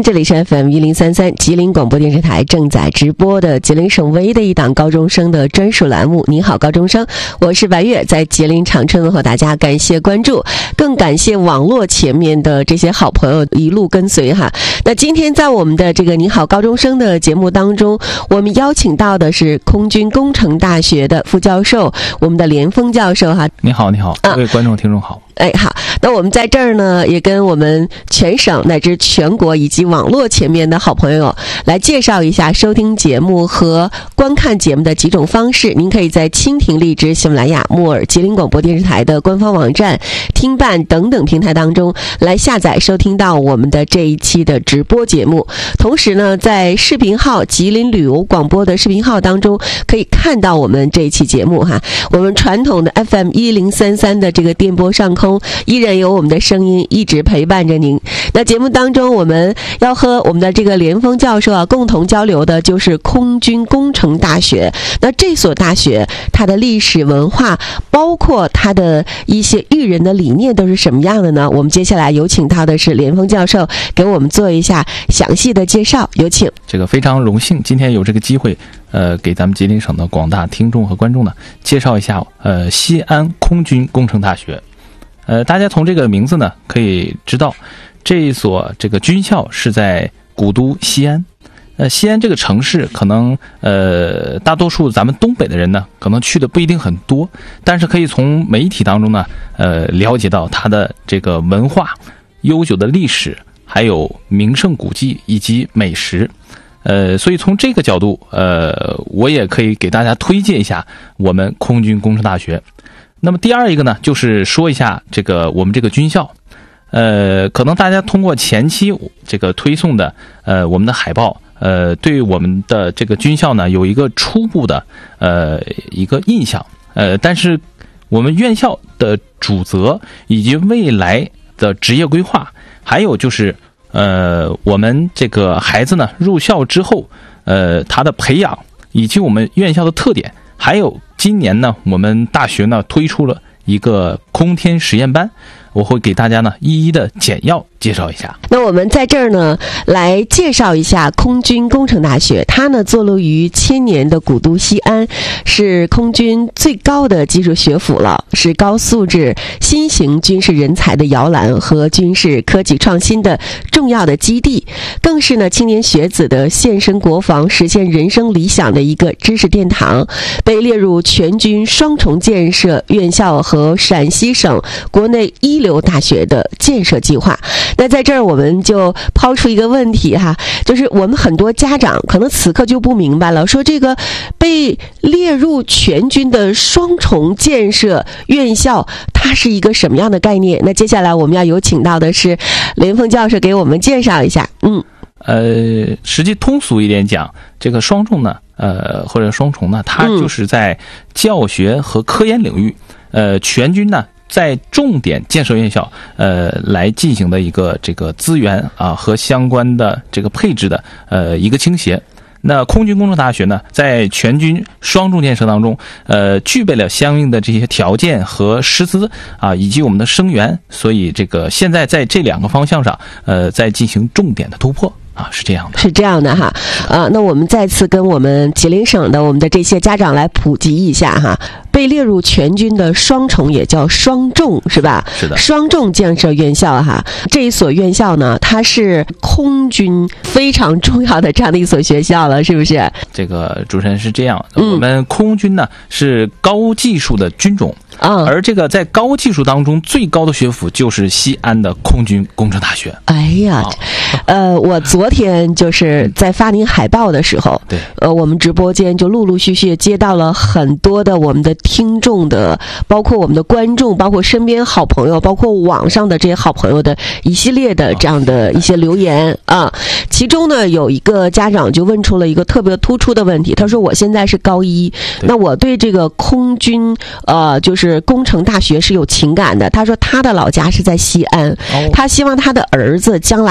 这里是 FM1033 吉林广播电视台正在直播的吉林省唯一的一档高中生的专属栏目。你好高中生，我是白月，在吉林长春问候大家，感谢关注，更感谢网络前面的这些好朋友一路跟随哈。那今天在我们的这个你好高中生的节目当中，我们邀请到的是空军工程大学的副教授，我们的连峰教授哈。 你好各位观众听众好。 好，那我们在这儿呢，也跟我们全省乃至全国以及网络前面的好朋友来介绍一下收听节目和观看节目的几种方式。您可以在蜻蜓、荔枝、喜马拉雅、木耳、吉林广播电视台的官方网站、听办等等平台当中来下载收听到我们的这一期的直播节目。同时呢，在视频号吉林旅游广播的视频号当中可以看到我们这一期节目哈。我们传统的 FM1033 的这个电波上空依然有我们的声音一直陪伴着您。那节目当中我们要和我们的这个连峰教授共同交流的就是空军工程大学。那这所大学它的历史文化包括它的一些育人的理念都是什么样的呢？我们接下来有请到的是连峰教授给我们做一下详细的介绍，有请。 这个非常荣幸今天有这个机会给咱们吉林省的广大听众和观众呢介绍一下西安空军工程大学。大家从这个名字呢可以知道，这一所这个军校是在古都西安。西安这个城市可能大多数咱们东北的人呢可能去的不一定很多，但是可以从媒体当中呢了解到它的这个文化、悠久的历史，还有名胜古迹以及美食。所以从这个角度我也可以给大家推荐一下我们空军工程大学。那么第二一个呢，就是说一下这个我们这个军校。可能大家通过前期这个推送的我们的海报对我们的这个军校呢有一个初步的一个印象。但是我们院校的主责以及未来的职业规划，还有就是我们这个孩子呢入校之后他的培养，以及我们院校的特点，还有今年呢我们大学呢推出了一个空天实验班，我会给大家呢一一的简要介绍一下。 那我们在这儿呢来介绍一下空军工程大学。它呢坐落于千年的古都西安，是空军最高的技术学府了，是高素质新型军事人才的摇篮和军事科技创新的重要的基地，更是呢青年学子的献身国防、实现人生理想的一个知识殿堂，被列入全军双重建设院校和陕西省国内一流大学的建设计划。那在这儿我们就抛出一个问题哈，就是我们很多家长可能此刻就不明白了，说这个被列入全军的双重建设院校它是一个什么样的概念？那接下来我们要有请到的是连峰教授给我们介绍一下。 实际通俗一点讲，这个双重呢或者双重呢，它就是在教学和科研领域全军呢在重点建设院校来进行的一个这个资源和相关的这个配置的一个倾斜。那空军工程大学呢在全军双重建设当中具备了相应的这些条件和师资以及我们的生源，所以这个现在在这两个方向上在进行重点的突破。是这样的，是这样的哈。 那我们再次跟我们吉林省的我们的这些家长来普及一下哈，被列入全军的双重也叫双重是吧？ 是的， 双重建设院校哈。这一所院校呢，它是空军非常重要的这样的一所学校了，是不是？ 这个主持人是这样，我们空军呢是高技术的军种。而这个在高技术当中最高的学府就是西安的空军工程大学。 哎呀，我昨天就是在发您海报的时候， 对， 我们直播间就陆陆续续接到了很多的我们的听众的，包括我们的观众，包括身边好朋友，包括网上的这些好朋友的一系列的这样的一些留言其中呢有一个家长就问出了一个特别突出的问题，他说我现在是高一，那我对这个空军就是工程大学是有情感的。他说他的老家是在西安，他希望他的儿子将来呢就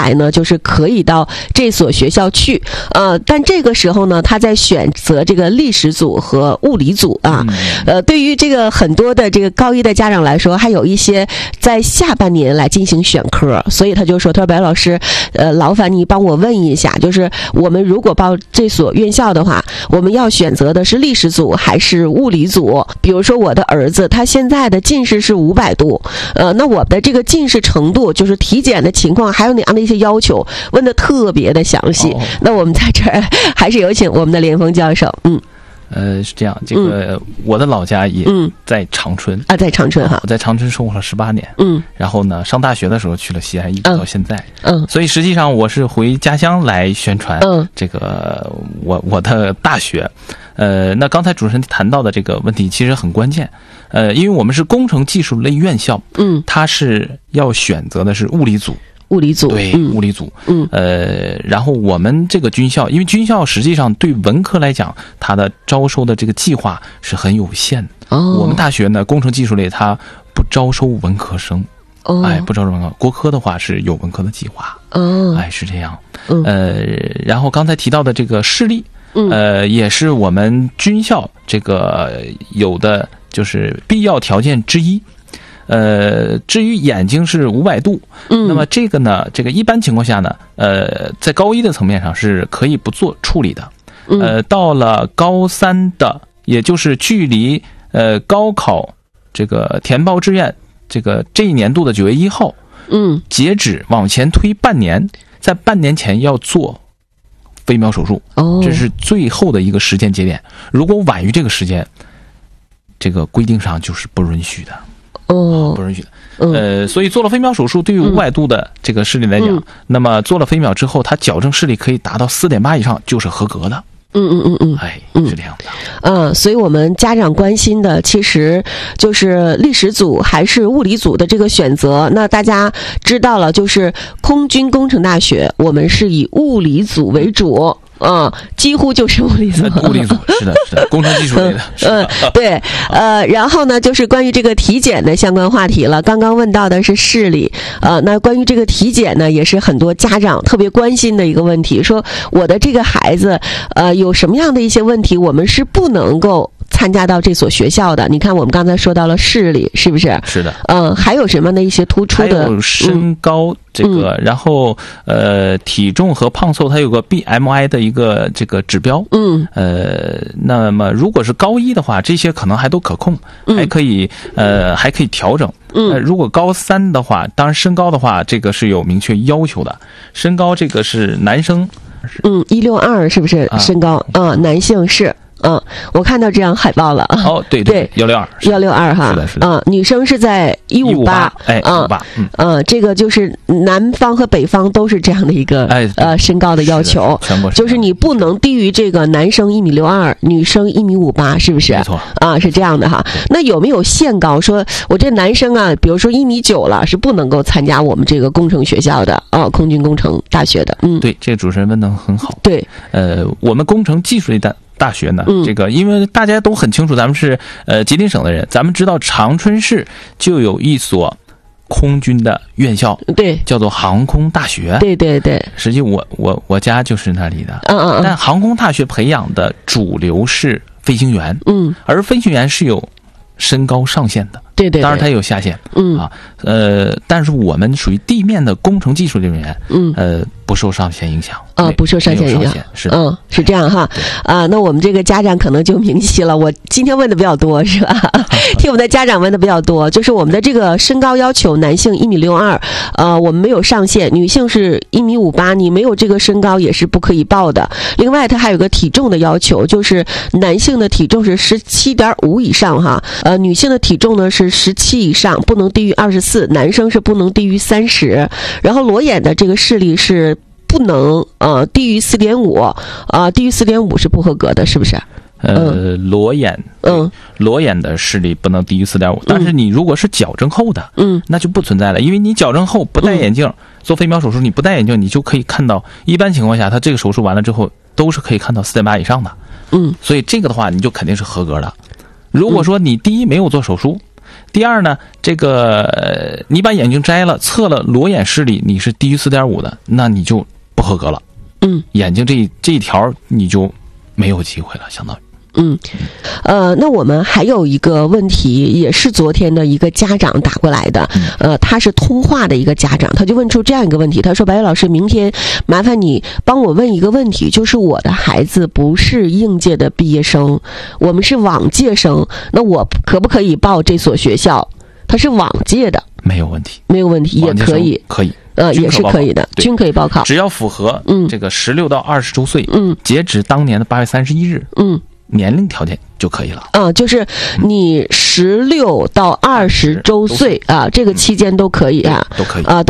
就是可以到这所学校去。但这个时候呢，他在选择这个历史组和物理组啊。对于这个很多的这个高一的家长来说，还有一些在下半年来进行选科，所以他就说：“他说白老师，劳烦你帮我问一下，就是我们如果报这所院校的话，我们要选择的是历史组还是物理组？比如说我的儿子他现在的近视是500度，那我的这个近视程度，就是体检的情况，还有哪样的一些要求，问的特别的详细。那我们在这儿还是有请我们的连峰教授。 是这样，这个我的老家也在长春啊，在长春哈， 我在长春生活了18年，然后呢，上大学的时候去了西安，一直到现在，所以实际上我是回家乡来宣传这个我的大学。那刚才主持人谈到的这个问题其实很关键，因为我们是工程技术类院校，它是要选择的是物理组。 物理组对，物理组，然后我们这个军校，因为军校实际上对文科来讲，它的招收的这个计划是很有限的。我们大学呢，工程技术类它不招收文科生，不招收文科。国科的话是有文科的计划，是这样。然后刚才提到的这个视力，也是我们军校这个有的就是必要条件之一。至于眼睛是500度，那么这个呢，这个一般情况下呢，在高一的层面上是可以不做处理的。到了高3的，也就是距离高考这个填报志愿这一年度的9月1号，截止往前推半年，在半年前要做飞秒手术，这是最后的一个时间节点。如果晚于这个时间，这个规定上就是不允许的。不允许的。所以做了飞秒手术，对于500度的这个视力来讲，那么做了飞秒之后，它矫正视力可以达到4.8以上，就是合格的。是这样的。 所以我们家长关心的其实就是历史组还是物理组的这个选择。那大家知道了，就是空军工程大学，我们是以物理组为主。几乎就是物理组。 物理组是的，工程技术类的。 对。然后呢，就是关于这个体检的相关话题了。刚刚问到的是视力，那关于这个体检呢，也是很多家长特别关心的一个问题。说我的这个孩子，有什么样的一些问题，我们是不能够参加到这所学校的。你看，我们刚才说到了视力，是不是？ 是的。 还有什么的一些突出的？ 还有身高。这个，然后体重和胖瘦它有个 BMI 的一个这个指标，那么如果是高一的话，这些可能还都可控，还可以调整。如果高3的话，当然身高的话，这个是有明确要求的。身高这个是男生 ，162是不是身高？男性是。我看到这张海报了。 对，162 哈。 是的。 女生是在158。 158。 这个就是南方和北方都是这样的一个身高的要求， 全国就是你不能低于这个男生1.62米，女生1.58米，是不是？ 没错。 是这样的哈。那有没有限高？说我这男生啊，比如说1.9米了，是不能够参加我们这个工程学校的空军工程大学的。 对，这个主持人问得很好。 对。 我们工程技术类的大学呢，这个因为大家都很清楚，咱们是吉林省的人，咱们知道长春市就有一所空军的院校， 对， 叫做航空大学。 对。 实际我家就是那里的。但航空大学培养的主流是飞行员，而飞行员是有身高上限的。 对， 当然它也有下限。但是我们属于地面的工程技术人员，不受上限影响。 不受上限影响。 是是这样哈。那我们这个家长可能就明晰了。我今天问的比较多，是吧？听我们的家长问的比较多，就是我们的这个身高要求，男性1.62米，我们没有上限；女性是1.58米，你没有这个身高也是不可以报的。另外，它还有个体重的要求，就是男性的体重是17.5以上哈，女性的体重呢是17以上，不能低于24，男生是不能低于30。然后裸眼的这个视力是不能低于4.5，低于4.5是不合格的，是不是？ 裸眼的视力不能低于4.5，但是你如果是矫正后的，那就不存在了，因为你矫正后不戴眼镜，做飞秒手术你不戴眼镜，你就可以看到，一般情况下他这个手术完了之后都是可以看到4.8以上的，所以这个的话你就肯定是合格的。如果说你第一没有做手术， 第二呢，这个你把眼镜摘了，测了裸眼视力你是低于 4.5 的，那你就不合格了。眼睛这一条你就没有机会了，相当于。 那我们还有一个问题，也是昨天的一个家长打过来的，他是通话的一个家长，他就问出这样一个问题，他说：“白玉老师，明天麻烦你帮我问一个问题，就是我的孩子不是应届的毕业生，我们是往届生，那我可不可以报这所学校？他是往届的， 没有问题， 没有问题，也可以， 可以。” 也是可以的，均可以报考， 只要符合这个16到20周岁，截止当年的8月31日，年龄条件就可以了。 就是你16到20周岁啊，这个期间都可以啊， 都可以